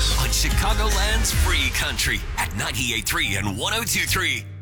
on Chicagoland's free country at 98.3 and 102.3